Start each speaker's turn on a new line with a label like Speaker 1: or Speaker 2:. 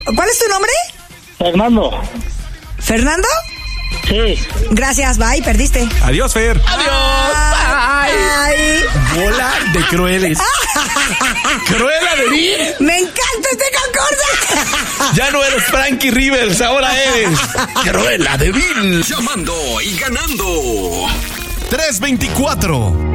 Speaker 1: ¿Cuál es tu nombre?
Speaker 2: Fernando.
Speaker 1: ¿Fernando?
Speaker 2: Sí.
Speaker 1: Gracias, bye, perdiste.
Speaker 3: Adiós, Fer.
Speaker 1: Ay.
Speaker 3: Bola de crueles. Cruela de mí.
Speaker 1: Me encanta este concurso.
Speaker 3: Ya no eres Frankie Rivers, ahora eres Cruela de Vil.
Speaker 4: Llamando y ganando.
Speaker 3: 324